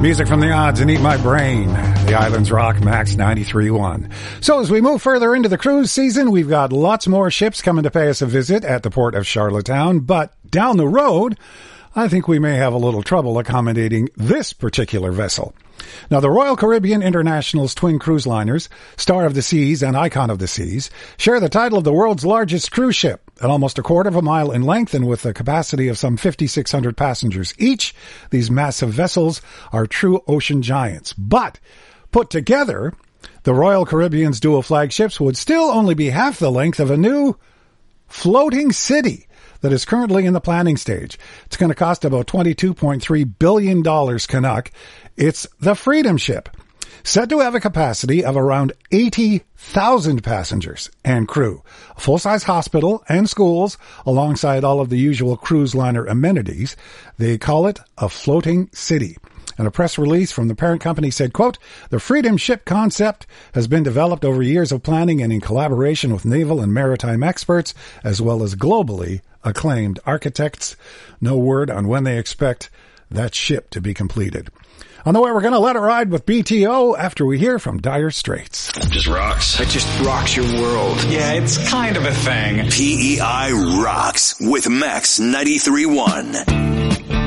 Music from the odds and Eat My Brain. The Islands Rock, Max 93.1. So as we move further into the cruise season, we've got lots more ships coming to pay us a visit at the port of Charlottetown. But down the road, I think we may have a little trouble accommodating this particular vessel. Now, the Royal Caribbean International's twin cruise liners, Star of the Seas and Icon of the Seas, share the title of the world's largest cruise ship at almost a quarter of a mile in length and with a capacity of some 5,600 passengers each. These massive vessels are true ocean giants. But put together, the Royal Caribbean's dual flagships would still only be half the length of a new floating city that is currently in the planning stage. It's going to cost about $22.3 billion Canuck. It's the Freedom Ship, said to have a capacity of around 80,000 passengers and crew, a full-size hospital and schools, alongside all of the usual cruise liner amenities. They call it a floating city. And a press release from the parent company said, quote, "The Freedom Ship concept has been developed over years of planning and in collaboration with naval and maritime experts, as well as globally acclaimed architects. No word on when they expect that ship to be completed." On the way, we're going to let it ride with BTO after we hear from Dire Straits. Just rocks. It just rocks your world. Yeah, it's kind of a thing. PEI rocks with Max 93.1.